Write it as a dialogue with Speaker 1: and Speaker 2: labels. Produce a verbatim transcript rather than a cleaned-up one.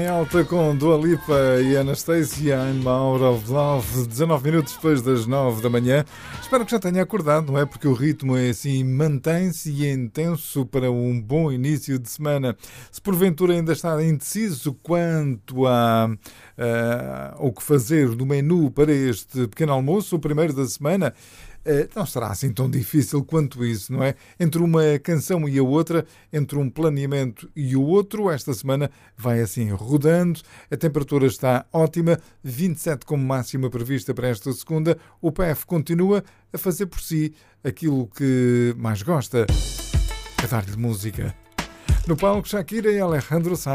Speaker 1: Em alta com Dua Lipa e Anastasia, I'm Out of Love, dezanove minutos depois das nove da manhã. Espero que já tenha acordado, não é? Porque o ritmo é assim, mantém-se e é intenso para um bom início de semana. Se porventura ainda está indeciso quanto a, a, ao que fazer no menu para este pequeno almoço, o primeiro da semana, não será assim tão difícil quanto isso, não é? Entre uma canção e a outra, entre um planeamento e o outro, esta semana vai assim rodando. A temperatura está ótima, vinte e sete como máxima prevista para esta segunda. O P F continua a fazer por si aquilo que mais gosta, a dar-lhe música. No palco, Shakira e Alejandro Sanz.